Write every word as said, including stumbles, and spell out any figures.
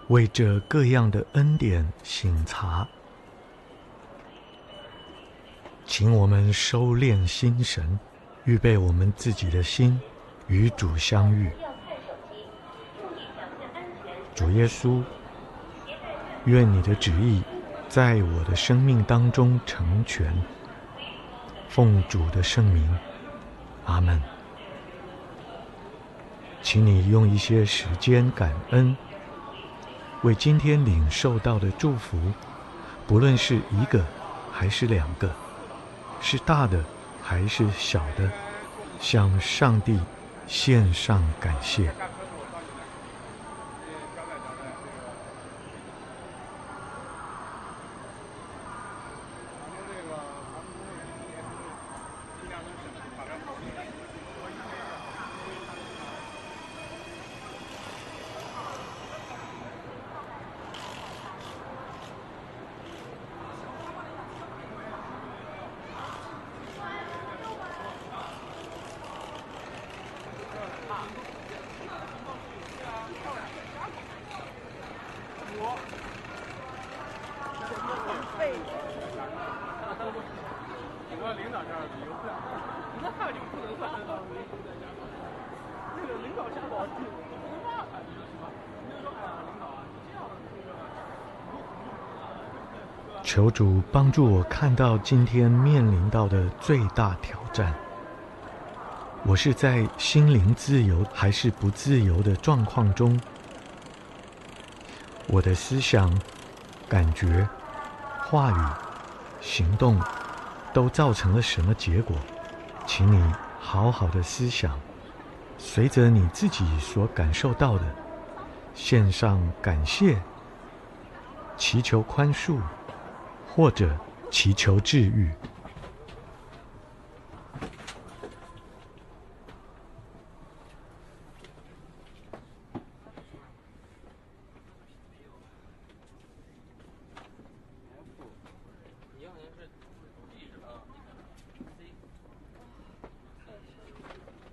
为这各样的恩典省察，请我们收敛心神，预备我们自己的心，与主相遇。主耶稣，愿你的旨意在我的生命当中成全。奉主的圣名，阿们。请你用一些时间感恩，为今天领受到的祝福，不论是一个还是两个，是大的还是小的，向上帝献上感谢。领导这儿旅游票，那就不能算了。那个领导下保不能骂他，你说是吧？你就说哎呀，领导啊，这样的。求主帮助我看到今天面临到的最大挑战。我是在心灵自由还是不自由的状况中？我的思想、感觉、话语、行动都造成了什么结果？请你好好的思想，随着你自己所感受到的，献上感谢，祈求宽恕，或者祈求治愈。